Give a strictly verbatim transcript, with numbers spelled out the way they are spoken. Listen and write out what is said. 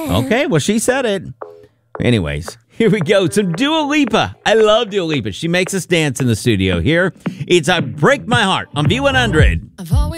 Okay, well, she said it. Anyways, here we go. Some Dua Lipa. I love Dua Lipa. She makes us dance in the studio here. It's I Break My Heart on V one hundred.